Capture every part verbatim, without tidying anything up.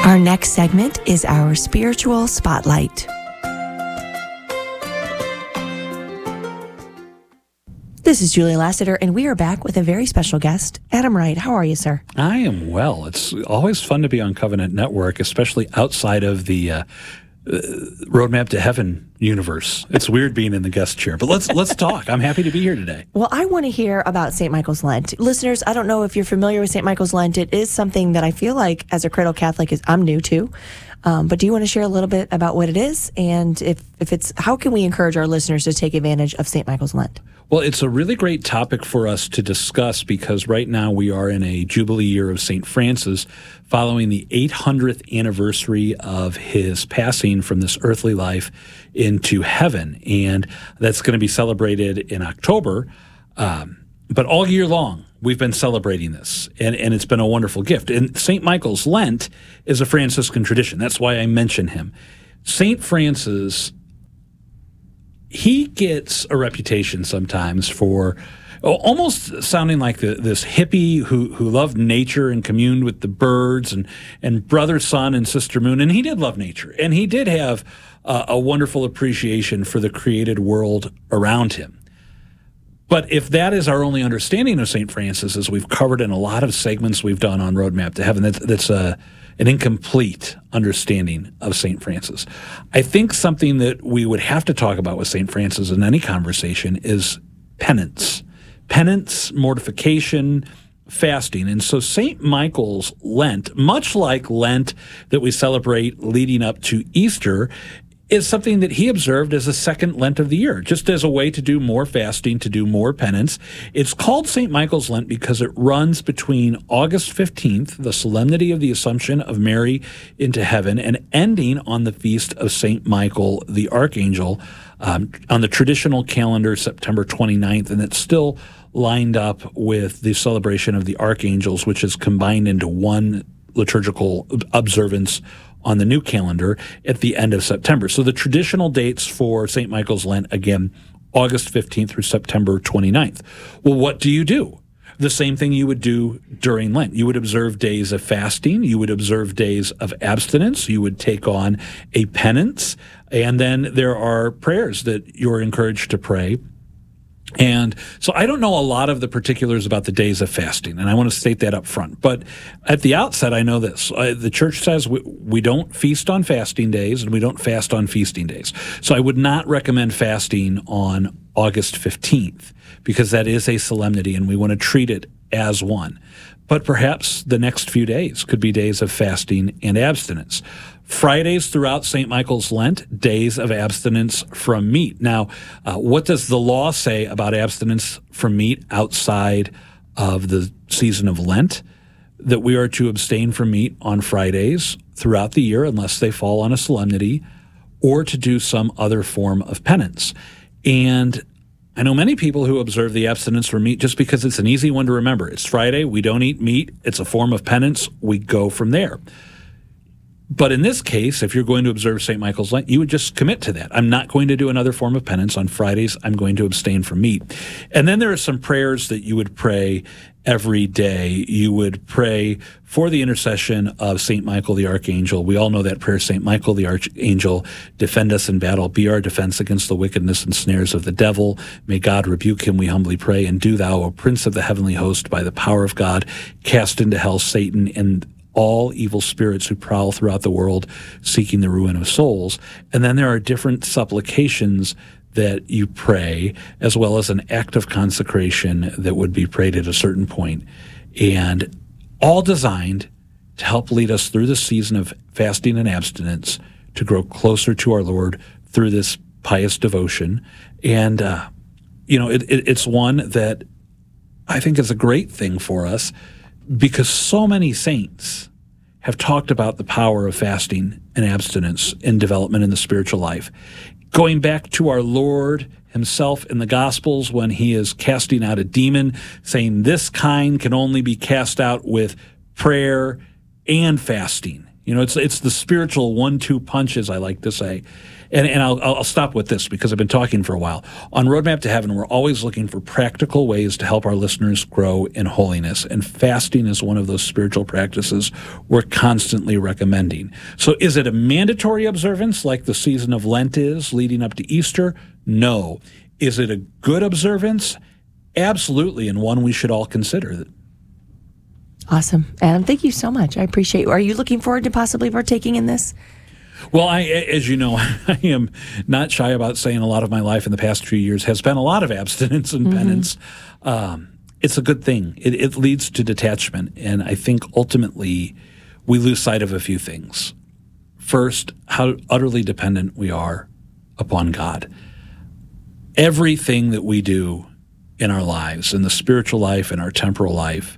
Our next segment is our Spiritual Spotlight. This is Julie Lassiter, and we are back with a very special guest, Adam Wright. How are you, sir? I am well. It's always fun to be on Covenant Network, especially outside of the uh, uh, Roadmap to Heaven universe. It's weird being in the guest chair, but let's let's talk. I'm happy to be here today. Well, I want to hear about Saint Michael's Lent. Listeners, I don't know if you're familiar with Saint Michael's Lent. It is something that I feel like, as a cradle Catholic, is I'm new to. Um, but do you want to share a little bit about what it is, and if, if it's how can we encourage our listeners to take advantage of Saint Michael's Lent? Well, it's a really great topic for us to discuss because right now we are in a Jubilee year of Saint Francis, following the eight hundredth anniversary of his passing from this earthly life into heaven. And that's going to be celebrated in October. Um, but all year long, we've been celebrating this, and, and it's been a wonderful gift. And Saint Michael's Lent is a Franciscan tradition. That's why I mention him. Saint Francis, he gets a reputation sometimes for almost sounding like the, this hippie who, who loved nature and communed with the birds and, and brother sun and sister moon. And he did love nature, and he did have uh, a wonderful appreciation for the created world around him. But if that is our only understanding of Saint Francis, as we've covered in a lot of segments we've done on Roadmap to Heaven, that's, that's a, an incomplete understanding of Saint Francis. I think something that we would have to talk about with Saint Francis in any conversation is penance. Penance, mortification, fasting. And so Saint Michael's Lent, much like Lent that we celebrate leading up to Easter, is something that he observed as a second Lent of the year, just as a way to do more fasting, to do more penance. It's called Saint Michael's Lent because it runs between August fifteenth, the solemnity of the Assumption of Mary into heaven, and ending on the feast of Saint Michael the Archangel, um, on the traditional calendar, September twenty-ninth, and it's still lined up with the celebration of the archangels, which is combined into one liturgical observance on the new calendar at the end of September. So the traditional dates for Saint Michael's Lent, again, August fifteenth through September twenty-ninth. Well, what do you do? The same thing you would do during Lent. You would observe days of fasting. You would observe days of abstinence. You would take on a penance. And then there are prayers that you're encouraged to pray. And so I don't know a lot of the particulars about the days of fasting, and I want to state that up front. But at the outset, I know this. Uh, the church says we, we don't feast on fasting days, and we don't fast on feasting days. So I would not recommend fasting on August fifteenth, because that is a solemnity, and we want to treat it as one. But perhaps the next few days could be days of fasting and abstinence. Fridays throughout Saint Michael's Lent, days of abstinence from meat. Now, uh, what does the law say about abstinence from meat outside of the season of Lent? That we are to abstain from meat on Fridays throughout the year unless they fall on a solemnity, or to do some other form of penance. And I know many people who observe the abstinence from meat just because it's an easy one to remember. It's Friday, we don't eat meat, it's a form of penance, we go from there. But in this case, if you're going to observe Saint Michael's Lent, you would just commit to that. I'm not going to do another form of penance. On Fridays, I'm going to abstain from meat. And then there are some prayers that you would pray every day. You would pray for the intercession of Saint Michael the Archangel. We all know that prayer, Saint Michael the Archangel, defend us in battle, be our defense against the wickedness and snares of the devil. May God rebuke him, we humbly pray. And do thou, O Prince of the heavenly host, by the power of God, cast into hell Satan and all evil spirits who prowl throughout the world seeking the ruin of souls. And then there are different supplications that you pray, as well as an act of consecration that would be prayed at a certain point, and all designed to help lead us through the season of fasting and abstinence to grow closer to our Lord through this pious devotion. And, uh, you know, it, it, it's one that I think is a great thing for us, because so many saints have talked about the power of fasting and abstinence in development in the spiritual life. Going back to our Lord himself in the Gospels when he is casting out a demon, saying this kind can only be cast out with prayer and fasting. You know, it's it's the spiritual one-two punch, as I like to say. And, and I'll, I'll stop with this because I've been talking for a while. On Roadmap to Heaven, we're always looking for practical ways to help our listeners grow in holiness. And fasting is one of those spiritual practices we're constantly recommending. So is it a mandatory observance like the season of Lent is leading up to Easter? No. Is it a good observance? Absolutely, and one we should all consider. Awesome. Adam, thank you so much. I appreciate you. Are you looking forward to possibly partaking in this? Well, I, as you know, I am not shy about saying a lot of my life in the past few years has been a lot of abstinence and mm-hmm. penance. Um, it's a good thing. It, it leads to detachment, and I think ultimately we lose sight of a few things. First, how utterly dependent we are upon God. Everything that we do in our lives, in the spiritual life, in our temporal life,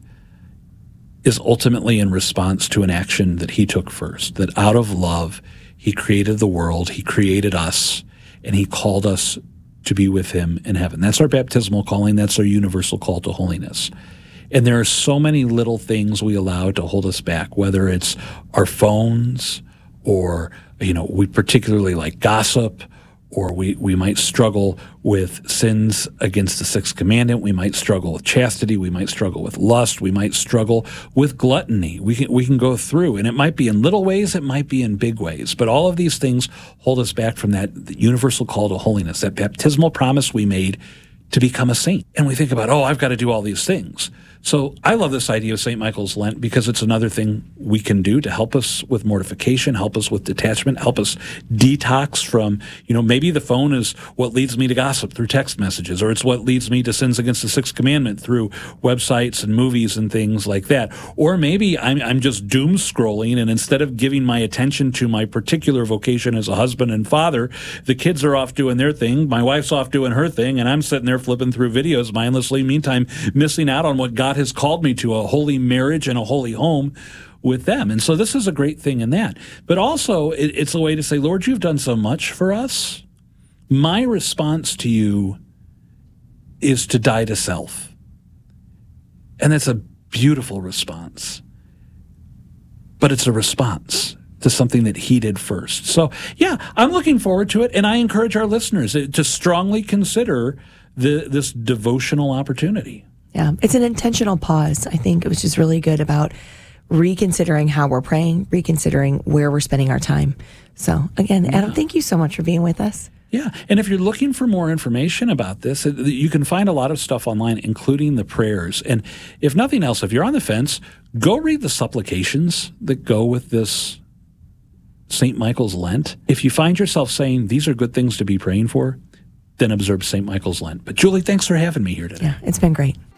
is ultimately in response to an action that he took first, that out of love, he created the world, he created us, and he called us to be with him in heaven. That's our baptismal calling. That's our universal call to holiness. And there are so many little things we allow to hold us back, whether it's our phones or, you know, we particularly like gossip, or we, we might struggle with sins against the sixth commandment. We might struggle with chastity. We might struggle with lust. We might struggle with gluttony. We can, we can go through, and it might be in little ways. It might be in big ways. But all of these things hold us back from that universal call to holiness, that baptismal promise we made to become a saint. And we think about, oh, I've got to do all these things. So I love this idea of Saint Michael's Lent because it's another thing we can do to help us with mortification, help us with detachment, help us detox from, you know, maybe the phone is what leads me to gossip through text messages, or it's what leads me to sins against the sixth commandment through websites and movies and things like that. Or maybe I'm, I'm just doom scrolling, and instead of giving my attention to my particular vocation as a husband and father, the kids are off doing their thing, my wife's off doing her thing, and I'm sitting there flipping through videos mindlessly, meantime missing out on what God has called me to, a holy marriage and a holy home with them. And so this is a great thing in that. But also, it, it's a way to say, Lord, you've done so much for us. My response to you is to die to self. And that's a beautiful response. But it's a response to something that he did first. So, yeah, I'm looking forward to it. And I encourage our listeners to strongly consider the, this devotional opportunity. Yeah, it's an intentional pause, I think, which is really good about reconsidering how we're praying, reconsidering where we're spending our time. So, again, Adam, yeah. thank you so much for being with us. Yeah, and if you're looking for more information about this, you can find a lot of stuff online, including the prayers. And if nothing else, if you're on the fence, go read the supplications that go with this Saint Michael's Lent. If you find yourself saying, these are good things to be praying for, then observe Saint Michael's Lent. But Julie, thanks for having me here today. Yeah, it's been great.